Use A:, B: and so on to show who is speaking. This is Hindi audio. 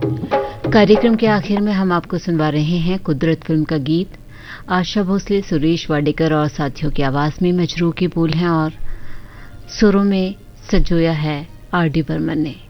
A: कार्यक्रम के आखिर में हम आपको सुनवा रहे हैं कुदरत फिल्म का गीत। आशा भोसले, सुरेश वाडेकर और साथियों की आवाज में मजरू के बोल हैं और सुरों में सजोया है आर डी बर्मन ने।